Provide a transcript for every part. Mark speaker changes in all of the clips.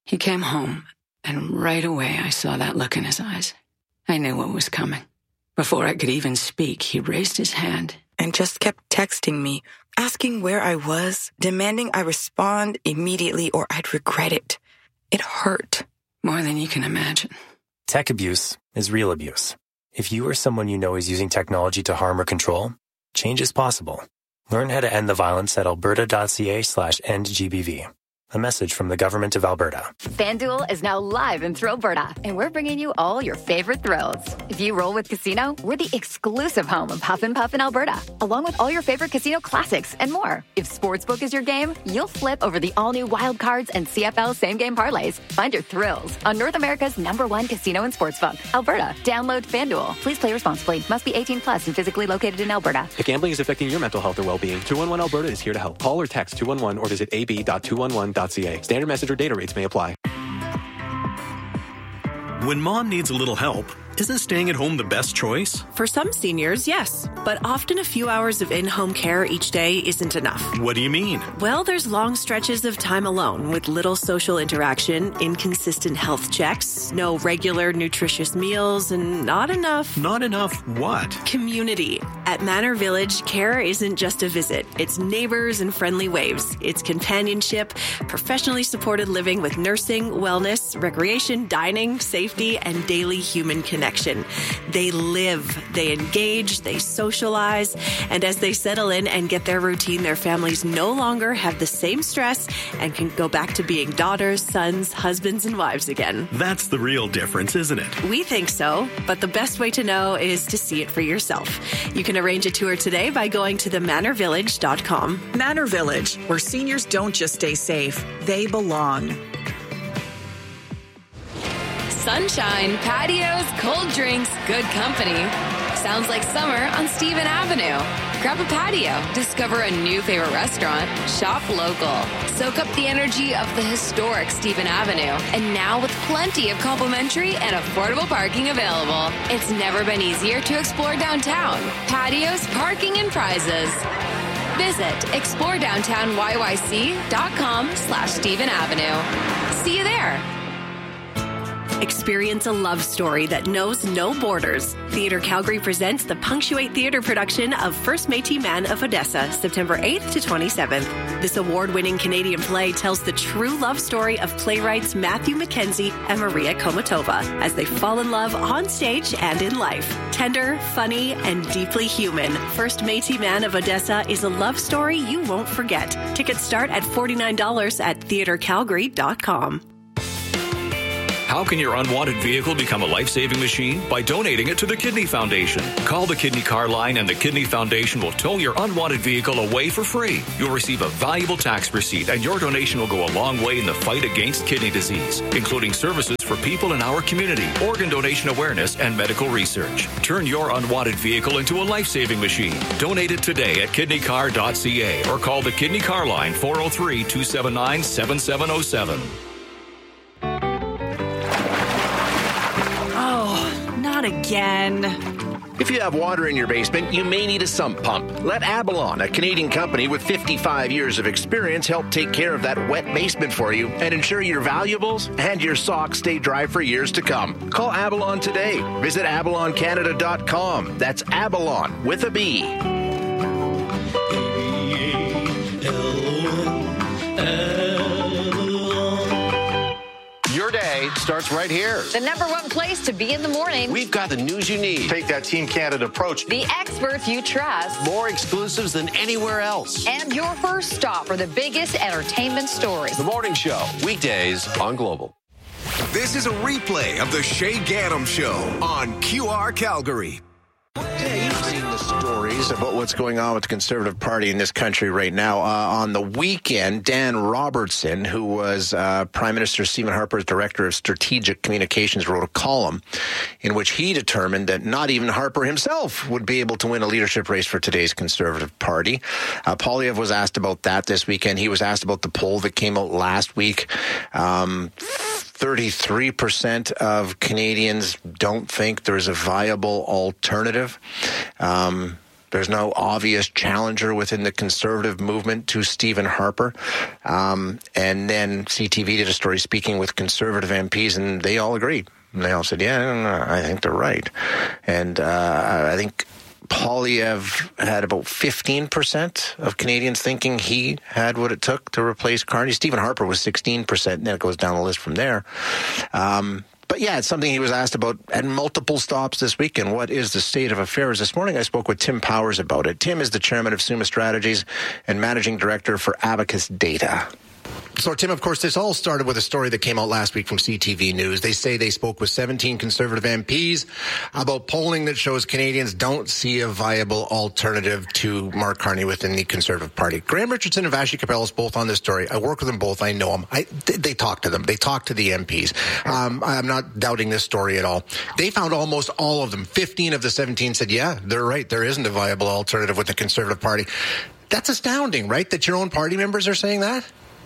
Speaker 1: He came home, and right away I saw that look in his eyes. I knew what was coming. Before I could even speak, he raised his hand
Speaker 2: and just kept texting me, asking where I was, demanding I respond immediately or I'd regret it. It hurt.
Speaker 1: More than you can imagine.
Speaker 3: Tech abuse is real abuse. If you or someone you know is using technology to harm or control, change is possible. Learn how to end the violence at alberta.ca/endgbv. A message from the Government of Alberta.
Speaker 4: FanDuel is now live in Thrillberta, and we're bringing you all your favorite thrills. If you roll with Casino, we're the exclusive home of Huff and Puff in Alberta, along with all your favorite casino classics and more. If Sportsbook is your game, you'll flip over the all-new Wild Cards and CFL same-game parlays. Find your thrills on North America's #1 casino and sportsbook, Alberta. Download FanDuel. Please play responsibly. Must be 18 plus and physically located in Alberta.
Speaker 5: If gambling is affecting your mental health or well-being, 211 Alberta is here to help. Call or text 211 or visit ab.211.ca. Standard message or data rates may apply.
Speaker 6: When mom needs a little help, isn't staying at home the best choice?
Speaker 7: For some seniors, yes. But often a few hours of in-home care each day isn't enough.
Speaker 6: What do you mean?
Speaker 7: Well, there's long stretches of time alone with little social interaction, inconsistent health checks, no regular nutritious meals, and not enough...
Speaker 6: Not enough what?
Speaker 7: Community. At Manor Village, care isn't just a visit. It's neighbors and friendly waves. It's companionship, professionally supported living with nursing, wellness, recreation, dining, safety, and daily human connection. They live, they engage, they socialize, and as they settle in and get their routine, their families no longer have the same stress and can go back to being daughters, sons, husbands, and wives again.
Speaker 6: That's the real difference, isn't it?
Speaker 7: We think so, but the best way to know is to see it for yourself. You can arrange a tour today by going to themanorvillage.com.
Speaker 8: Manor Village, where seniors don't just stay safe, they belong.
Speaker 9: Sunshine, patios, cold drinks, good company. Sounds like summer on Stephen Avenue. Grab a patio, discover a new favorite restaurant, shop local, soak up the energy of the historic Stephen Avenue. And now with plenty of complimentary and affordable parking available. It's never been easier to explore downtown. Patios, parking, and prizes. Visit exploredowntownyyc.com/Stephen Avenue. See you there.
Speaker 7: Experience a love story that knows no borders. Theatre Calgary presents the Punctuate Theatre production of First Métis Man of Odessa, September 8th to 27th. This award-winning Canadian play tells the true love story of playwrights Matthew Mackenzie and Maria Komatova as they fall in love on stage and in life. Tender, funny, and deeply human, First Métis Man of Odessa is a love story you won't forget. Tickets start at $49 at theatrecalgary.com.
Speaker 10: How can your unwanted vehicle become a life-saving machine? By donating it to the Kidney Foundation. Call the Kidney Car Line and the Kidney Foundation will tow your unwanted vehicle away for free. You'll receive a valuable tax receipt and your donation will go a long way in the fight against kidney disease, including services for people in our community, organ donation awareness, and medical research. Turn your unwanted vehicle into a life-saving machine. Donate it today at kidneycar.ca or call the Kidney Car Line 403-279-7707.
Speaker 7: Not again.
Speaker 11: If you have water in your basement, you may need a sump pump. Let Abalon, a Canadian company with 55 years of experience, help take care of that wet basement for you and ensure your valuables and your socks stay dry for years to come. Call Abalon today. Visit abaloncanada.com. That's Abalon with a B. Your day starts right here.
Speaker 12: The #1 place to be in the morning.
Speaker 11: We've got the news you need. Take that Team Canada approach.
Speaker 12: The experts you trust.
Speaker 11: More exclusives than anywhere else.
Speaker 12: And your first stop for the biggest entertainment stories.
Speaker 11: The Morning Show, weekdays on Global.
Speaker 13: This is a replay of the Shay Gaddam Show on QR Calgary.
Speaker 11: Yeah, you've seen the stories about what's going on with the Conservative Party in this country right now. On the weekend, Dan Robertson, who was Prime Minister Stephen Harper's Director of Strategic Communications, wrote a column in which he determined that not even Harper himself would be able to win a leadership race for today's Conservative Party. Poilievre was asked about that this weekend. He was asked about the poll that came out last week. 33% of Canadians don't think there's a viable alternative. There's no obvious challenger within the Conservative movement to Stephen Harper. And then CTV did a story speaking with Conservative MPs, and they all agreed. And they all said, yeah, I think they're right. And I think Poilievre had about 15% of Canadians thinking he had what it took to replace Carney. Stephen Harper was 16%, and then it goes down the list from there. But yeah, it's something he was asked about at multiple stops this weekend. What is the state of affairs? This morning I spoke with Tim Powers about it. Tim is the chairman of Summa Strategies and managing director for Abacus Data. So, Tim, of course, this all started with a story that came out last week from CTV News. They say they spoke with 17 Conservative MPs about polling that shows Canadians don't see a viable alternative to Mark Carney within the Conservative Party. Graham Richardson and Vassy Kapelos both on this story. I work with them both. I know them. They talk to them. They talk to the MPs. I'm not doubting this story at all. They found almost all of them. 15 of the 17 said, yeah, they're right. There isn't a viable alternative with the Conservative Party. That's astounding, right, that your own party members are saying that?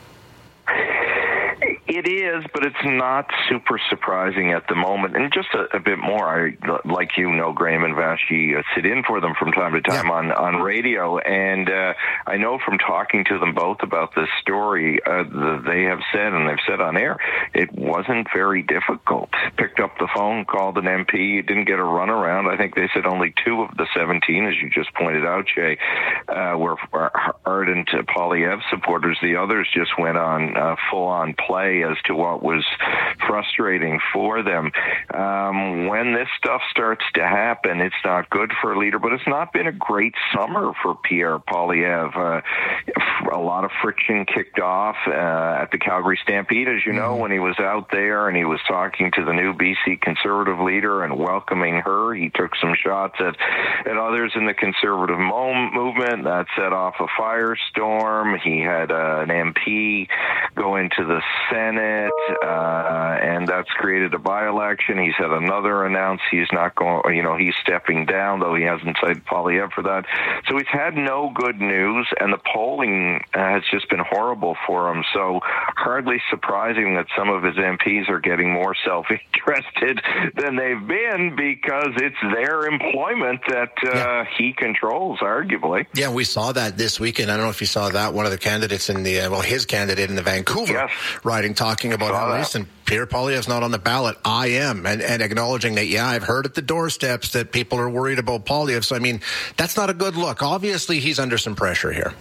Speaker 14: It is, but it's not super surprising at the moment. And just a bit more, I, like Graham and Vassy sit in for them from time to time on radio. And I know from talking to them both about this story, they have said, and they've said on air, it wasn't very difficult. Picked up the phone, called an MP, didn't get a runaround. I think they said only 2 of the 17, as you just pointed out, Jay, were ardent Poilievre supporters. The others just went on full-on play as to what was frustrating for them. When this stuff starts to happen, it's not good for a leader, but it's not been a great summer for Pierre Poilievre. A lot of friction kicked off at the Calgary Stampede, as you know, when he was out there and he was talking to the new BC Conservative leader and welcoming her. He took some shots at others in the Conservative movement. That set off a firestorm. He had an MP go into the Senate, and that's created a by-election. He's had another announce he's not going, he's stepping down, though he hasn't cited Poilievre for that. So he's had no good news, and the polling has just been horrible for him. So hardly surprising that some of his MPs are getting more self-interested than they've been, because it's their employment that he controls, arguably.
Speaker 11: Yeah, we saw that this weekend. I don't know if you saw that. One of the candidates in the, his candidate in the Vancouver riding, talking about how, listen, Pierre Poilievre's not on the ballot. I am. And acknowledging that, I've heard at the doorsteps that people are worried about Poilievre. So, I mean, that's not a good look. Obviously, he's under some pressure here.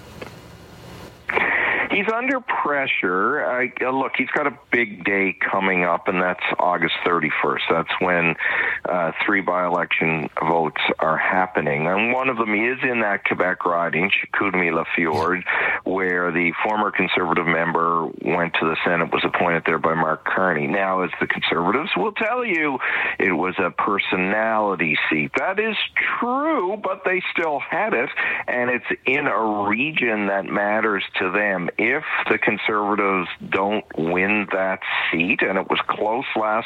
Speaker 14: He's under pressure. Look, he's got a big day coming up, and that's August 31st. That's when 3 by-election votes are happening. And one of them is in that Quebec riding, Chicoutimi-Lafleur, where the former Conservative member went to the Senate, was appointed there by Mark Carney. Now, as the Conservatives will tell you, it was a personality seat. That is true, but they still had it, and it's in a region that matters to them. If the Conservatives don't win that seat, and it was close last